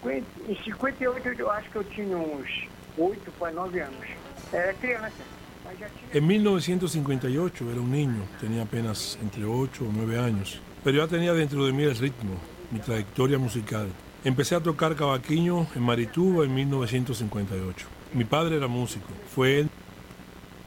em 58 eu acho que eu tinha uns 8 para 9 anos. Era criança. Mas já tinha... En 1958 era un niño, tenía apenas entre 8 o 9 años, pero ya tenía dentro de mí el ritmo, mi trayectoria musical. Empecé a tocar cavaquinho en Marituba en 1958. Mi padre era músico, fue él